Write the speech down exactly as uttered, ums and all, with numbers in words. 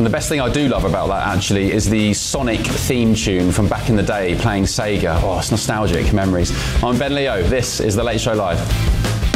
And the best thing I do love about that actually is the Sonic theme tune from back in the day playing Sega. Oh, it's nostalgic memories. I'm Ben Leo. This is The Late Show Live.